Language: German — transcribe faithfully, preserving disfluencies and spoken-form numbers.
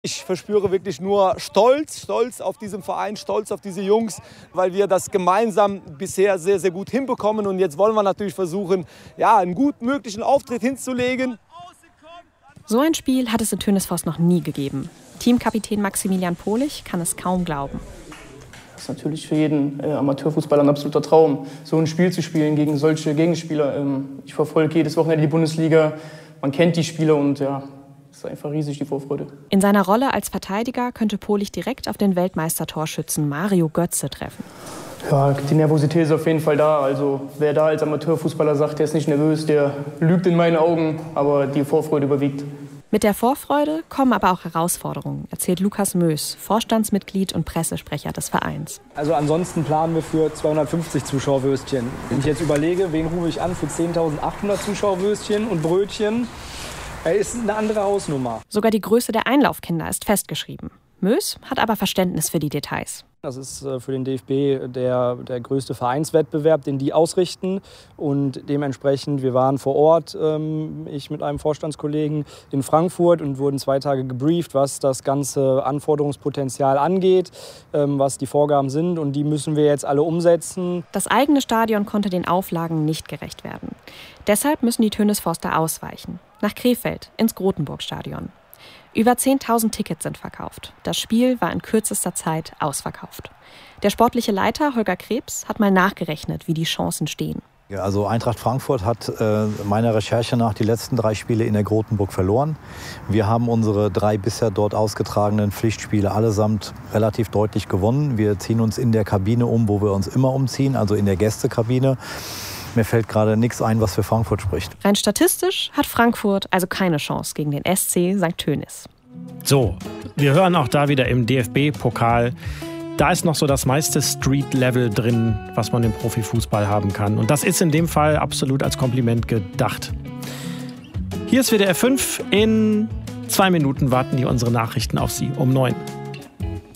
Ich verspüre wirklich nur Stolz, Stolz auf diesen Verein, Stolz auf diese Jungs, weil wir das gemeinsam bisher sehr, sehr gut hinbekommen. Und jetzt wollen wir natürlich versuchen, ja, einen gut möglichen Auftritt hinzulegen. So ein Spiel hat es in Tönisvorst noch nie gegeben. Teamkapitän Maximilian Pohlich kann es kaum glauben. Das ist natürlich für jeden äh, Amateurfußballer ein absoluter Traum, so ein Spiel zu spielen gegen solche Gegenspieler. Ähm, ich verfolge jedes Wochenende die Bundesliga, man kennt die Spieler und ja, es ist einfach riesig, die Vorfreude. In seiner Rolle als Verteidiger könnte Pohlich direkt auf den Weltmeistertorschützen Mario Götze treffen. Ja, die Nervosität ist auf jeden Fall da. Also wer da als Amateurfußballer sagt, der ist nicht nervös, der lügt in meinen Augen, aber die Vorfreude überwiegt. Mit der Vorfreude kommen aber auch Herausforderungen, erzählt Lukas Mös, Vorstandsmitglied und Pressesprecher des Vereins. Also ansonsten planen wir für zweihundertfünfzig Zuschauerwürstchen. Wenn ich jetzt überlege, wen rufe ich an für zehntausendachthundert Zuschauerwürstchen und Brötchen, ist eine andere Hausnummer. Sogar die Größe der Einlaufkinder ist festgeschrieben. Mös hat aber Verständnis für die Details. Das ist für den D F B der, der größte Vereinswettbewerb, den die ausrichten. Und dementsprechend, wir waren vor Ort, ähm, ich mit einem Vorstandskollegen in Frankfurt und wurden zwei Tage gebrieft, was das ganze Anforderungspotenzial angeht, ähm, was die Vorgaben sind. Und die müssen wir jetzt alle umsetzen. Das eigene Stadion konnte den Auflagen nicht gerecht werden. Deshalb müssen die Tönisvorster ausweichen. Nach Krefeld, ins Grotenburg-Stadion. Über zehntausend Tickets sind verkauft. Das Spiel war in kürzester Zeit ausverkauft. Der sportliche Leiter Holger Krebs hat mal nachgerechnet, wie die Chancen stehen. Ja, also Eintracht Frankfurt hat äh, meiner Recherche nach die letzten drei Spiele in der Grotenburg verloren. Wir haben unsere drei bisher dort ausgetragenen Pflichtspiele allesamt relativ deutlich gewonnen. Wir ziehen uns in der Kabine um, wo wir uns immer umziehen, also in der Gästekabine. Mir fällt gerade nichts ein, was für Frankfurt spricht. Rein statistisch hat Frankfurt also keine Chance gegen den S C Sankt Tönis. So, wir hören auch da wieder im D F B-Pokal. Da ist noch so das meiste Street-Level drin, was man im Profifußball haben kann. Und das ist in dem Fall absolut als Kompliment gedacht. Hier ist W D R fünf. In zwei Minuten warten hier unsere Nachrichten auf Sie um neun.